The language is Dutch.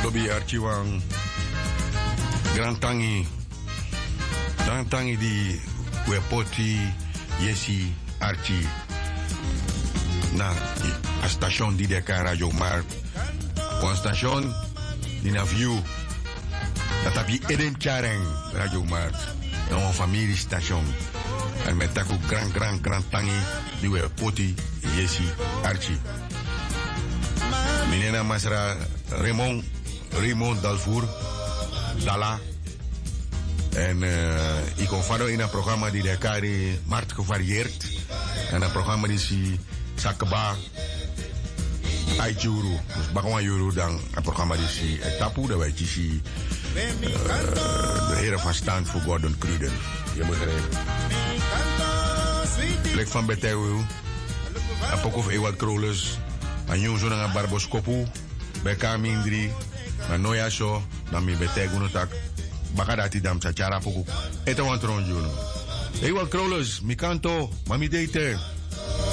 Lobi Archiwang Grand Tangi di Wepoti Yesi Archie na a station di de Radio Mar. Een station die na view. Dat heb je Eden Chareng Radio Mar. Nou een familiestation. En met dat ook grand tangi die Wepoti Yesi Archie. Meneer Masra Raymond Dalvoer Dala. En ik kom verder in een programma die de kari markt gevarieerd. En een programma die si Sakaba Aijuru. Dus Bagwan Juru dan een programma die si Tapu. Dat wij si de heren van Stand voor Gordon Cruden. Je begrijpt. Plek van Betewu. En Pokov Ewald Krolus. En Jong zo'n aan Barbos Kopu. Bij Kamindri. En Noya Show. Dan mi Betewu notak. Bakadati dam chachara poku. Eta wan tron juno. Ewald Krolus. Mi kanto. Mami date.